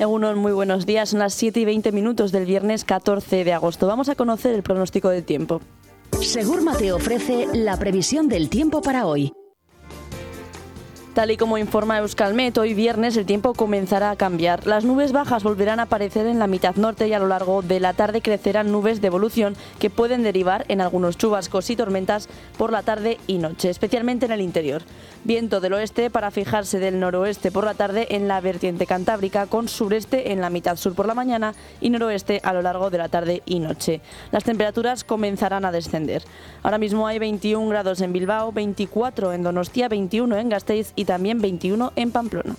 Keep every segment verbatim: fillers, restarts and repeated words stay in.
Egunon, muy buenos días. Son las siete y veinte minutos del viernes catorce de agosto. Vamos a conocer el pronóstico del tiempo. Segurma te ofrece la previsión del tiempo para hoy. Tal y como informa Euskalmet, hoy viernes el tiempo comenzará a cambiar. Las nubes bajas volverán a aparecer en la mitad norte y a lo largo de la tarde crecerán nubes de evolución que pueden derivar en algunos chubascos y tormentas por la tarde y noche, especialmente en el interior. Viento del oeste para fijarse del noroeste por la tarde en la vertiente cantábrica, con sureste en la mitad sur por la mañana y noroeste a lo largo de la tarde y noche. Las temperaturas comenzarán a descender. Ahora mismo hay veintiún grados en Bilbao, veinticuatro en Donostia, veintiuno en Gasteiz y también veintiuno en Pamplona.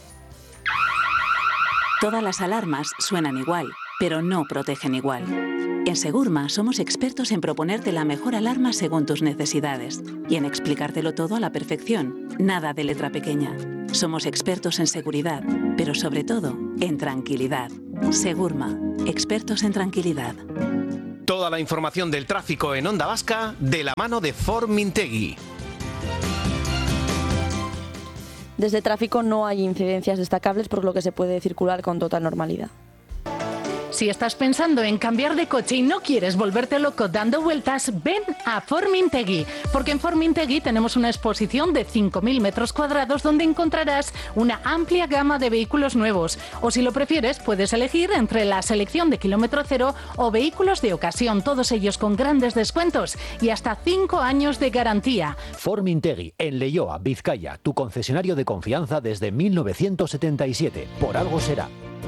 Todas las alarmas suenan igual, pero no protegen igual. En Segurma somos expertos en proponerte la mejor alarma según tus necesidades y en explicártelo todo a la perfección. Nada de letra pequeña. Somos expertos en seguridad, pero sobre todo en tranquilidad. Segurma, expertos en tranquilidad. Toda la información del tráfico en Onda Vasca de la mano de Ford Mintegi. Desde tráfico no hay incidencias destacables, por lo que se puede circular con total normalidad. Si estás pensando en cambiar de coche y no quieres volverte loco dando vueltas, ven a Ford Mintegi, porque en Ford Mintegi tenemos una exposición de cinco mil metros cuadrados donde encontrarás una amplia gama de vehículos nuevos. O si lo prefieres, puedes elegir entre la selección de kilómetro cero o vehículos de ocasión, todos ellos con grandes descuentos y hasta cinco años de garantía. Ford Mintegi, en Leioa, Vizcaya, tu concesionario de confianza desde mil novecientos setenta y siete. Por algo será.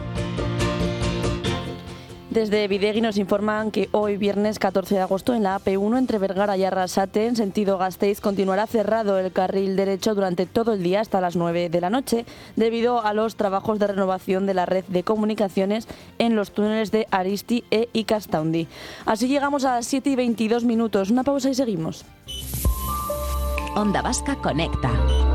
Desde Bidegi nos informan que hoy, viernes catorce de agosto, en la A P uno entre Vergara y Arrasate, en sentido Gasteiz, continuará cerrado el carril derecho durante todo el día hasta las nueve de la noche, debido a los trabajos de renovación de la red de comunicaciones en los túneles de Aristi e Ikastaundi. Así llegamos a las siete y veintidós minutos. Una pausa y seguimos. Onda Vasca conecta.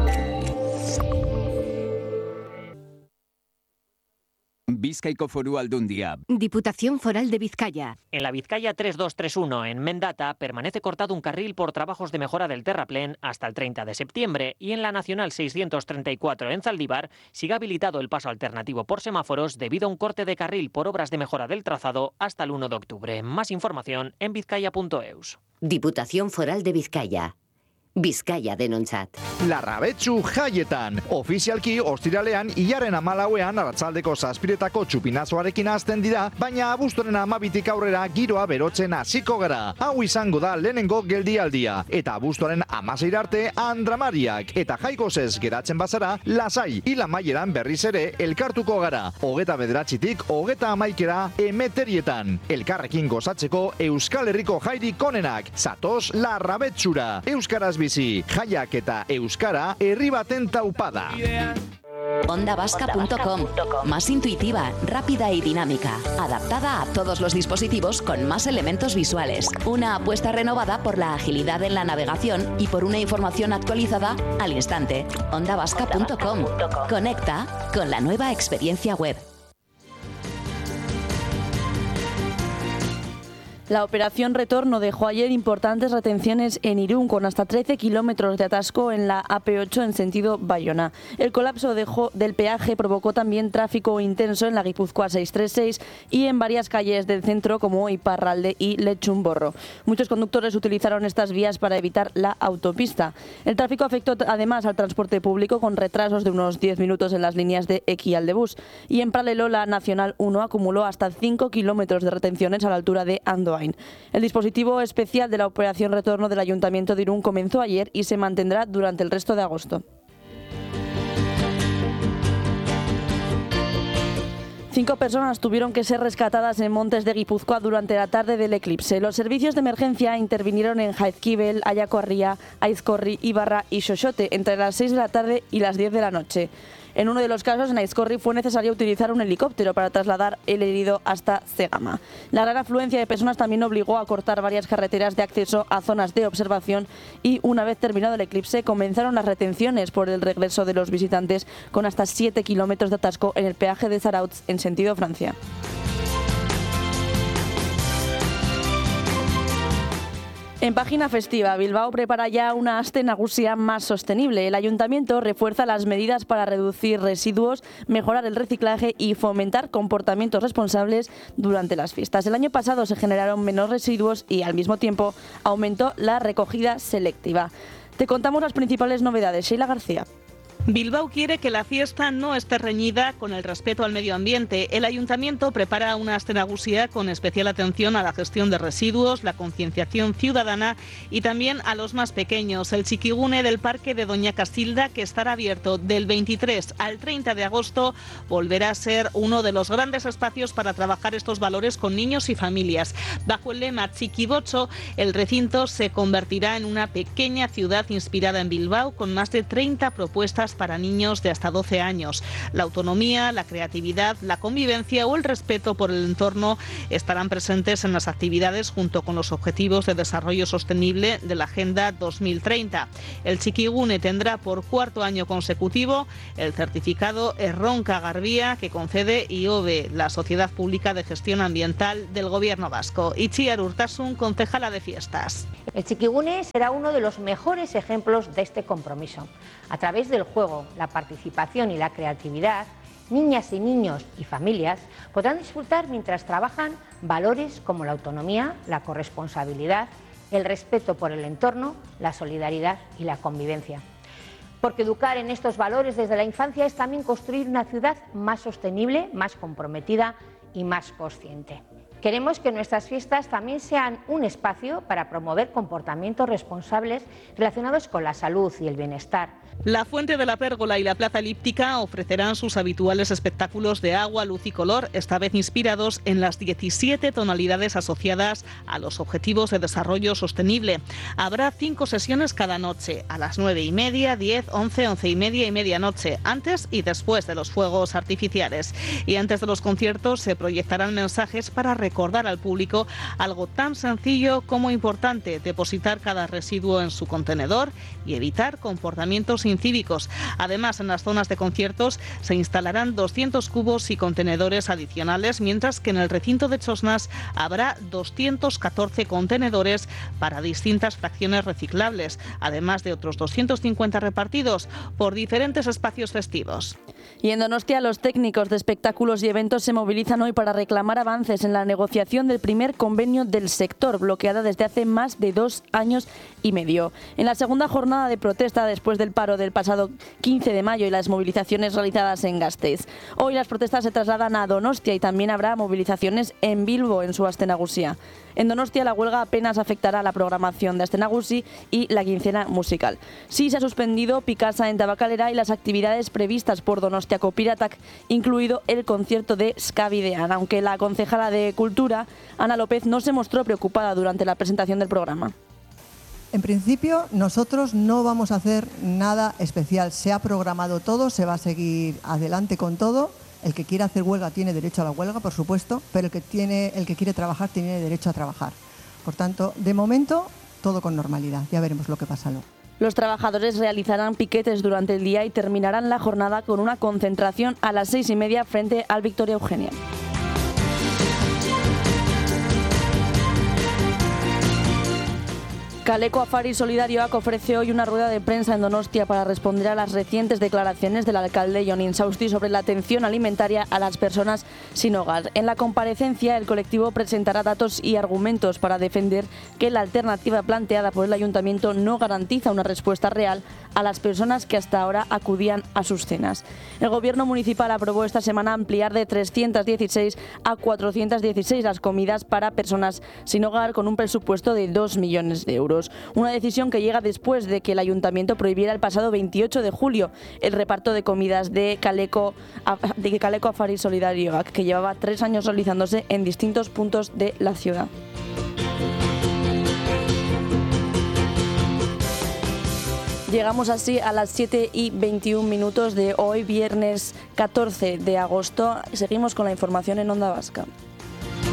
Bizkaiko Foru Aldundia. Diputación Foral de Vizcaya. En la Vizcaya tres dos tres uno, en Mendata, permanece cortado un carril por trabajos de mejora del terraplén hasta el treinta de septiembre y en la Nacional seiscientos treinta y cuatro en Zaldívar sigue habilitado el paso alternativo por semáforos debido a un corte de carril por obras de mejora del trazado hasta el uno de octubre. Más información en vizcaya punto eus. Diputación Foral de Vizcaya. Bizkaia denontzat. Larrabetsu jaietan. Ofizialki ostiralean hilaren hamalauean arratsaldeko zazpiretako txupinazoarekin hasten dira, baina abuztuaren hamabitik aurrera giroa berotzen hasiko gara. Hau izango da lehenengo geldialdia. Eta abuztuaren hamaseira arte andramariak. Eta jaigozez geratzen bazara, lasai hil amaieran berriz ere elkartuko gara. Hogeta bederatzitik hogeta amaikera emeterietan. Elkarrekin gozatzeko Euskal Herriko jairik onenak. Zatoz Larrabetsura. Euskaraz bizi, jaiak eta euskara herri baten taupada. onda vasca punto com. Más intuitiva, rápida y dinámica. Adaptada a todos los dispositivos con más elementos visuales. Una apuesta renovada por la agilidad en la navegación y por una información actualizada al instante. onda vasca punto com. Conecta con la nueva experiencia web. La operación Retorno dejó ayer importantes retenciones en Irún, con hasta trece kilómetros de atasco en la A P ocho en sentido Bayona. El colapso dejó del peaje provocó también tráfico intenso en la Guipúzcoa seiscientos treinta y seis y en varias calles del centro como Iparralde y Lechumborro. Muchos conductores utilizaron estas vías para evitar la autopista. El tráfico afectó además al transporte público, con retrasos de unos diez minutos en las líneas de Equialdebus. Y en paralelo, la Nacional uno acumuló hasta cinco kilómetros de retenciones a la altura de Andoain. El dispositivo especial de la operación Retorno del Ayuntamiento de Irún comenzó ayer y se mantendrá durante el resto de agosto. Cinco personas tuvieron que ser rescatadas en Montes de Guipúzcoa durante la tarde del eclipse. Los servicios de emergencia intervinieron en Jaizkibel, Ayakorria, Aizkorri, Ibarra y Xoxote entre las seis de la tarde y las diez de la noche. En uno de los casos, en Aizkorri, fue necesario utilizar un helicóptero para trasladar el herido hasta Cegama. La gran afluencia de personas también obligó a cortar varias carreteras de acceso a zonas de observación y, una vez terminado el eclipse, comenzaron las retenciones por el regreso de los visitantes, con hasta siete kilómetros de atasco en el peaje de Zarautz en sentido Francia. En página festiva, Bilbao prepara ya una aste nagusia más sostenible. El ayuntamiento refuerza las medidas para reducir residuos, mejorar el reciclaje y fomentar comportamientos responsables durante las fiestas. El año pasado se generaron menos residuos y al mismo tiempo aumentó la recogida selectiva. Te contamos las principales novedades. Sheila García. Bilbao quiere que la fiesta no esté reñida con el respeto al medio ambiente. El ayuntamiento prepara una aste nagusia con especial atención a la gestión de residuos, la concienciación ciudadana y también a los más pequeños. El Txikigune del Parque de Doña Casilda, que estará abierto del veintitrés al treinta de agosto, volverá a ser uno de los grandes espacios para trabajar estos valores con niños y familias. Bajo el lema Txikibocho, el recinto se convertirá en una pequeña ciudad inspirada en Bilbao con más de treinta propuestas para niños de hasta doce años. La autonomía, la creatividad, la convivencia o el respeto por el entorno estarán presentes en las actividades junto con los objetivos de desarrollo sostenible de la Agenda dos mil treinta. El Txikigune tendrá por cuarto año consecutivo el certificado Erronka Garbia que concede I O B E, la Sociedad Pública de Gestión Ambiental del Gobierno Vasco. Itziar Urtasun, concejala de fiestas. El Txikigune será uno de los mejores ejemplos de este compromiso. A través del juego, la participación y la creatividad, niñas y niños y familias podrán disfrutar mientras trabajan valores como la autonomía, la corresponsabilidad, el respeto por el entorno, la solidaridad y la convivencia. Porque educar en estos valores desde la infancia es también construir una ciudad más sostenible, más comprometida y más consciente. Queremos que nuestras fiestas también sean un espacio para promover comportamientos responsables relacionados con la salud y el bienestar. La Fuente de la Pérgola y la Plaza Elíptica ofrecerán sus habituales espectáculos de agua, luz y color, esta vez inspirados en las diecisiete tonalidades asociadas a los Objetivos de Desarrollo Sostenible. Habrá cinco sesiones cada noche, a las nueve y media, diez, once, once y media y medianoche, antes y después de los fuegos artificiales. Y antes de los conciertos se proyectarán mensajes para recordar al público algo tan sencillo como importante: depositar cada residuo en su contenedor y evitar comportamientos incívicos. Además, en las zonas de conciertos se instalarán doscientos cubos y contenedores adicionales, mientras que en el recinto de Chosnas habrá doscientos catorce contenedores para distintas fracciones reciclables, además de otros doscientos cincuenta repartidos por diferentes espacios festivos. Y en Donostia, los técnicos de espectáculos y eventos se movilizan hoy para reclamar avances en la negociación del primer convenio del sector, bloqueada desde hace más de dos años y medio. En la segunda jornada de protesta después del paro del pasado quince de mayo y las movilizaciones realizadas en Gasteiz. Hoy las protestas se trasladan a Donostia y también habrá movilizaciones en Bilbo en su aste nagusia. En Donostia la huelga apenas afectará la programación de aste nagusi y la quincena musical. Sí se ha suspendido Picasa en Tabakalera y las actividades previstas por Donostia Copiratak, incluido el concierto de Skabidean, aunque la concejala de Cultura, Ana López, no se mostró preocupada durante la presentación del programa. En principio, nosotros no vamos a hacer nada especial. Se ha programado todo, se va a seguir adelante con todo. El que quiera hacer huelga tiene derecho a la huelga, por supuesto, pero el que, tiene, el que quiere trabajar tiene derecho a trabajar. Por tanto, de momento, todo con normalidad. Ya veremos lo que pasa luego. Los trabajadores realizarán piquetes durante el día y terminarán la jornada con una concentración a las seis y media frente al Victoria Eugenia. Kaleko Afari Solidarioak ofrece hoy una rueda de prensa en Donostia para responder a las recientes declaraciones del alcalde Jon Insausti sobre la atención alimentaria a las personas sin hogar. En la comparecencia, el colectivo presentará datos y argumentos para defender que la alternativa planteada por el ayuntamiento no garantiza una respuesta real a las personas que hasta ahora acudían a sus cenas. El gobierno municipal aprobó esta semana ampliar de trescientas dieciséis a cuatrocientas dieciséis las comidas para personas sin hogar con un presupuesto de dos millones de euros. Una decisión que llega después de que el ayuntamiento prohibiera el pasado veintiocho de julio el reparto de comidas de Kaleko, de Kaleko Afari Solidarioak, que llevaba tres años realizándose en distintos puntos de la ciudad. Llegamos así a las siete y veintiún minutos de hoy, viernes catorce de agosto. Seguimos con la información en Onda Vasca.